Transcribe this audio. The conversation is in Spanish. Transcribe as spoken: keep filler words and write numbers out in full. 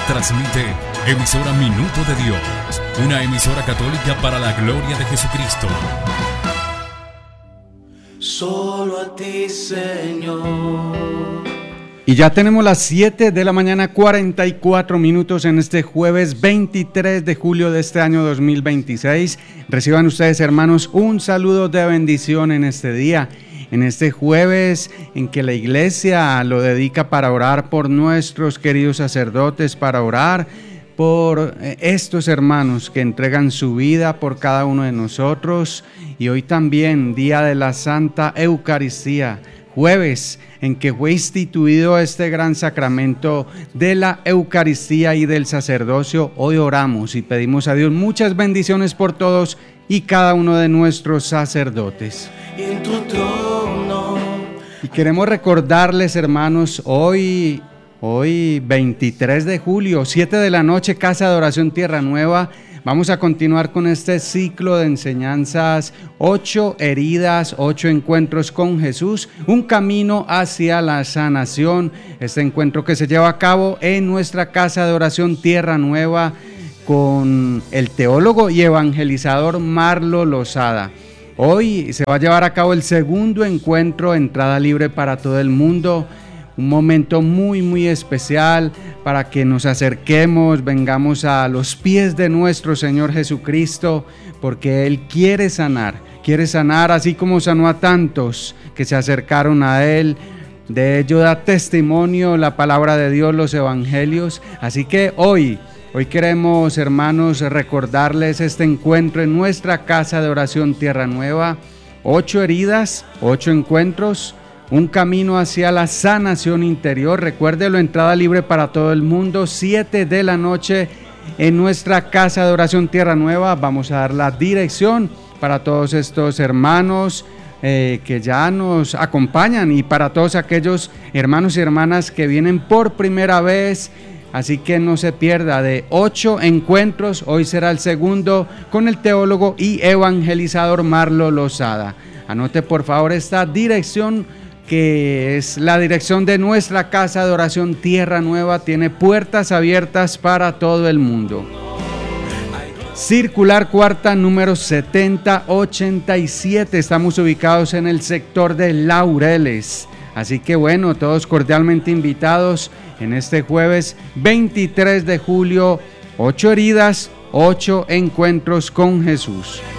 Transmite emisora Minuto de Dios, una emisora católica para la gloria de Jesucristo. Solo a ti, Señor. Y ya tenemos las siete de la mañana, cuarenta y cuatro minutos en este jueves veintitrés de julio de este año dos mil veintiséis. Reciban ustedes, hermanos, un saludo de bendición en este día, en este jueves en que la iglesia lo dedica para orar por nuestros queridos sacerdotes, para orar por estos hermanos que entregan su vida por cada uno de nosotros. Y hoy también, día de la Santa Eucaristía, jueves en que fue instituido este gran sacramento de la Eucaristía y del sacerdocio. Hoy oramos y pedimos a Dios muchas bendiciones por todos y cada uno de nuestros sacerdotes. Y en tu trono. Y queremos recordarles, hermanos, hoy, hoy veintitrés de julio, siete de la noche, Casa de Oración Tierra Nueva. Vamos a continuar con este ciclo de enseñanzas, ocho heridas, ocho encuentros con Jesús, un camino hacia la sanación. Este encuentro que se lleva a cabo en nuestra Casa de Oración Tierra Nueva con el teólogo y evangelizador Marlo Lozada. Hoy se va a llevar a cabo el segundo encuentro, entrada libre para todo el mundo. Un momento muy muy especial para que nos acerquemos, vengamos a los pies de nuestro Señor Jesucristo, porque Él quiere sanar, quiere sanar así como sanó a tantos que se acercaron a Él. De ello da testimonio la palabra de Dios, los evangelios. Así que hoy, hoy queremos, hermanos, recordarles este encuentro en nuestra Casa de Oración Tierra Nueva. Ocho heridas, ocho encuentros, un camino hacia la sanación interior. Recuérdelo, entrada libre para todo el mundo, siete de la noche en nuestra Casa de Oración Tierra Nueva. Vamos a dar la dirección para todos estos hermanos eh, que ya nos acompañan y para todos aquellos hermanos y hermanas que vienen por primera vez. Así que no se pierda, de ocho encuentros, hoy será el segundo con el teólogo y evangelizador Marlo Lozada. Anote por favor esta dirección, que es la dirección de nuestra Casa de Oración Tierra Nueva. Tiene puertas abiertas para todo el mundo. Circular Cuarta, número setenta ochenta y siete. Estamos ubicados en el sector de Laureles. Así que bueno, todos cordialmente invitados en este jueves veintitrés de julio. Ocho heridas, ocho encuentros con Jesús.